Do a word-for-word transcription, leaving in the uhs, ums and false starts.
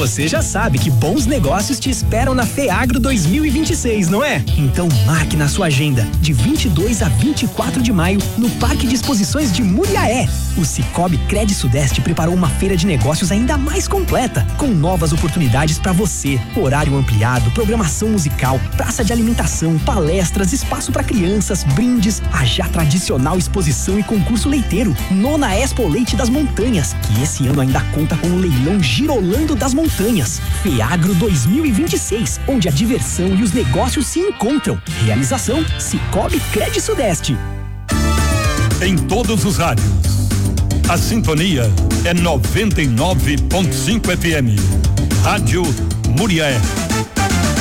Você já sabe que bons negócios te esperam na FEAGRO dois mil e vinte e seis, não é? Então marque na sua agenda, de vinte e dois a vinte e quatro de maio, no Parque de Exposições de Muriaé. O Cicobi Cred Sudeste preparou uma feira de negócios ainda mais completa, com novas oportunidades para você. Horário ampliado, programação musical, praça de alimentação, palestras, espaço para crianças, brindes, a já tradicional exposição e concurso leiteiro, Nona Expo Leite das Montanhas, que esse ano ainda conta com o leilão Girolando das Montanhas. FEAGRO dois mil e vinte e seis, onde a diversão e os negócios se encontram. Realização Cicobi Cred Sudeste. Em todos os rádios, a sintonia é noventa e nove ponto cinco F M. Rádio Muriaé.